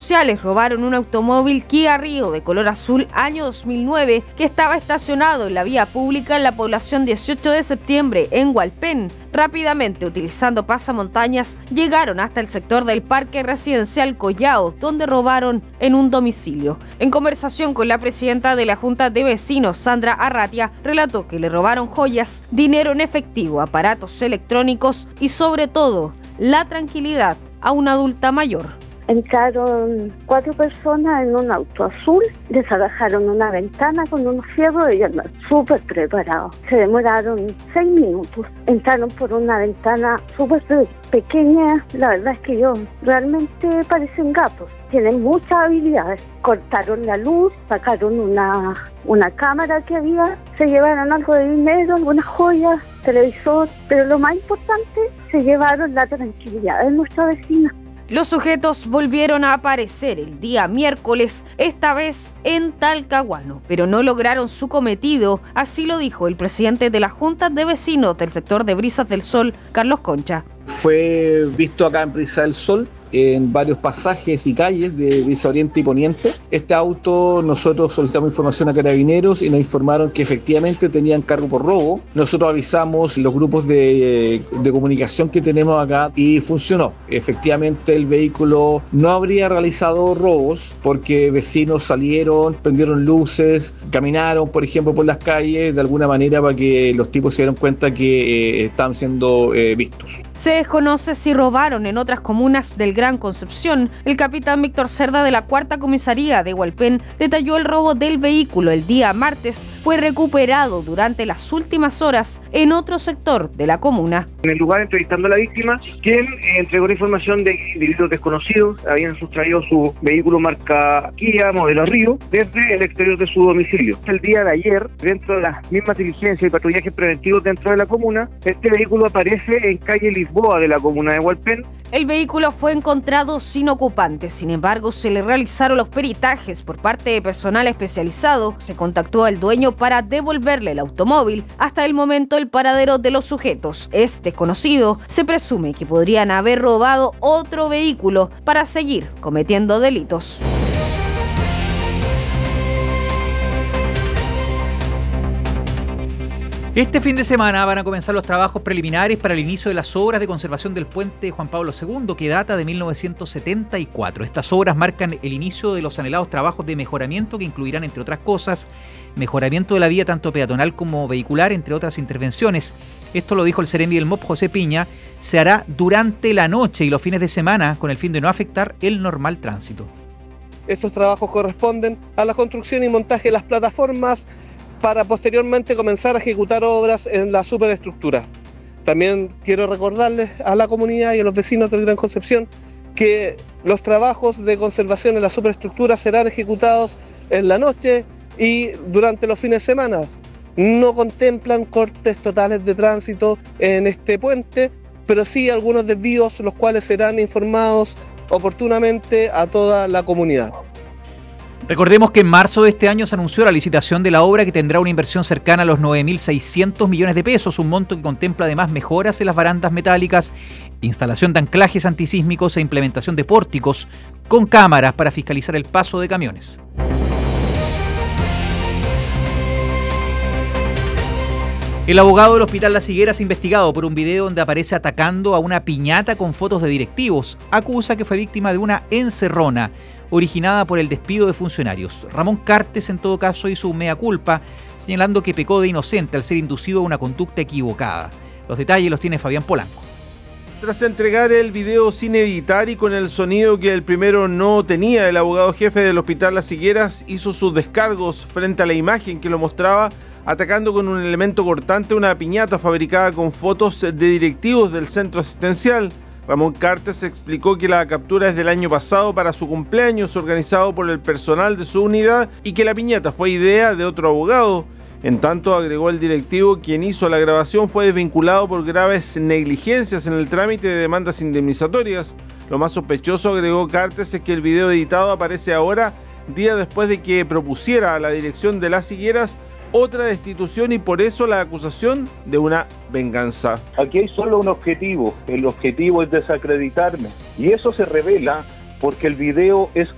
sociales robaron un automóvil Kia Rio de color azul año 2009 que estaba estacionado en la vía pública en la población 18 de septiembre en Hualpén. Rápidamente, utilizando pasamontañas, llegaron hasta el sector del Parque Residencial Collao, donde robaron en un domicilio. En conversación con la presidenta de la Junta de Vecinos, Sandra Arratia, relató que le robaron joyas, dinero en efectivo, aparatos electrónicos y sobre todo, la tranquilidad a una adulta mayor. Entraron 4 personas en un auto azul, desalajaron una ventana con unos fierros y andaban súper preparados. Se demoraron 6 minutos. Entraron por una ventana súper pequeña. La verdad es que realmente parecen gatos. Tienen muchas habilidades. Cortaron la luz, sacaron una cámara que había, se llevaron algo de dinero, algunas joyas, televisor, pero lo más importante, se llevaron la tranquilidad de nuestra vecina. Los sujetos volvieron a aparecer el día miércoles, esta vez en Talcahuano, pero no lograron su cometido, así lo dijo el presidente de la Junta de Vecinos del sector de Brisas del Sol, Carlos Concha. Fue visto acá en Brisas del Sol, en varios pasajes y calles de Brisa Oriente y Poniente. Este auto, nosotros solicitamos información a Carabineros y nos informaron que efectivamente tenían cargo por robo. Nosotros avisamos los grupos de comunicación que tenemos acá y funcionó. Efectivamente el vehículo no habría realizado robos porque vecinos salieron, prendieron luces, caminaron, por ejemplo, por las calles de alguna manera para que los tipos se dieran cuenta que estaban siendo vistos. Se desconoce si robaron en otras comunas del Gran Concepción. El capitán Víctor Cerda de la 4ª Comisaría de Hualpén detalló el robo del vehículo el día martes. Fue recuperado durante las últimas horas en otro sector de la comuna. En el lugar, entrevistando a la víctima, quien entregó la información de individuos desconocidos habían sustraído su vehículo marca Kia, modelo Rio, desde el exterior de su domicilio. El día de ayer, dentro de las mismas diligencias y patrullajes preventivos dentro de la comuna, este vehículo aparece en calle Lisboa de la comuna de Hualpén. El vehículo fue encontrado sin ocupante, sin embargo se le realizaron los peritajes por parte de personal especializado. Se contactó al dueño para devolverle el automóvil. Hasta el momento el paradero de los sujetos es desconocido. Se presume que podrían haber robado otro vehículo para seguir cometiendo delitos. Este fin de semana van a comenzar los trabajos preliminares para el inicio de las obras de conservación del puente Juan Pablo II, que data de 1974. Estas obras marcan el inicio de los anhelados trabajos de mejoramiento que incluirán, entre otras cosas, mejoramiento de la vía tanto peatonal como vehicular, entre otras intervenciones. Esto lo dijo el seremi del MOP, José Piña. Se hará durante la noche y los fines de semana con el fin de no afectar el normal tránsito. Estos trabajos corresponden a la construcción y montaje de las plataformas para posteriormente comenzar a ejecutar obras en la superestructura. También quiero recordarles a la comunidad y a los vecinos del Gran Concepción que los trabajos de conservación en la superestructura serán ejecutados en la noche y durante los fines de semana. No contemplan cortes totales de tránsito en este puente, pero sí algunos desvíos, los cuales serán informados oportunamente a toda la comunidad. Recordemos que en marzo de este año se anunció la licitación de la obra, que tendrá una inversión cercana a los 9.600 millones de pesos, un monto que contempla además mejoras en las barandas metálicas, instalación de anclajes antisísmicos e implementación de pórticos con cámaras para fiscalizar el paso de camiones. El abogado del Hospital Las Higueras es investigado por un video donde aparece atacando a una piñata con fotos de directivos. Acusa que fue víctima de una encerrona originada por el despido de funcionarios. Ramón Cartes, en todo caso, hizo un mea culpa, señalando que pecó de inocente al ser inducido a una conducta equivocada. Los detalles los tiene Fabián Polanco. Tras entregar el video sin editar y con el sonido que el primero no tenía, el abogado jefe del Hospital Las Higueras hizo sus descargos frente a la imagen que lo mostraba atacando con un elemento cortante una piñata fabricada con fotos de directivos del centro asistencial. Ramón Cartes explicó que la captura es del año pasado para su cumpleaños organizado por el personal de su unidad y que la piñata fue idea de otro abogado. En tanto, agregó el directivo, quien hizo la grabación fue desvinculado por graves negligencias en el trámite de demandas indemnizatorias. Lo más sospechoso, agregó Cartes, es que el video editado aparece ahora, día después de que propusiera a la dirección de Las Higueras otra destitución y por eso la acusación de una venganza. Aquí hay solo un objetivo, el objetivo es desacreditarme y eso se revela porque el video es